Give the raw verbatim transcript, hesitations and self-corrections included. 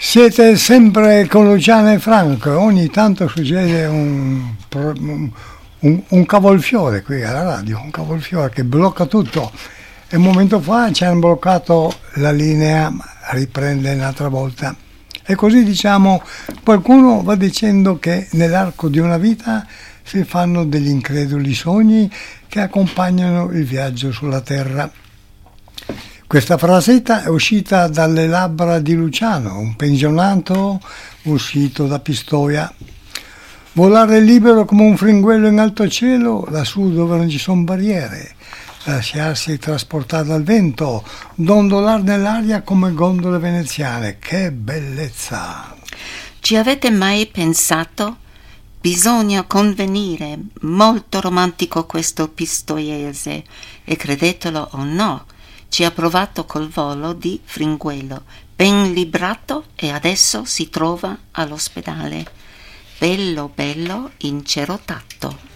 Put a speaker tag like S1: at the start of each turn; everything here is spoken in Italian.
S1: Siete sempre con Luciano e Franco, ogni tanto succede un, un, un, un cavolfiore qui alla radio, un cavolfiore che blocca tutto. E un momento fa ci hanno bloccato la linea, riprende un'altra volta. E così diciamo, qualcuno va dicendo che nell'arco di una vita si fanno degli increduli sogni che accompagnano il viaggio sulla Terra. Questa frasetta è uscita dalle labbra di Luciano, un pensionato uscito da Pistoia. Volare libero come un fringuello in alto cielo, lassù dove non ci sono barriere. Lasciarsi trasportare dal vento, dondolare nell'aria come gondole veneziane. Che bellezza!
S2: Ci avete mai pensato? Bisogna convenire, molto romantico questo pistoiese, e credetelo o no, ci ha provato col volo di Fringuello, ben librato, e adesso si trova all'ospedale. Bello bello incerottato.